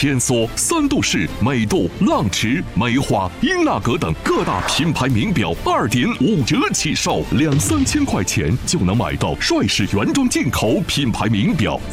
天梭、三度式、美度、浪驰、梅花、英纳格等各大品牌名表2.5折起售，2、3千块钱就能买到帅士原装进口品牌名表。